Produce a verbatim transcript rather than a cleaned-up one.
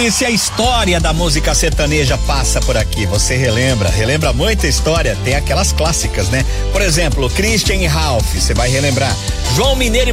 se a história da música sertaneja passa por aqui, você relembra, relembra muita história, tem aquelas clássicas, né? Por exemplo, Christian e Ralph, você vai relembrar. João Mineiro e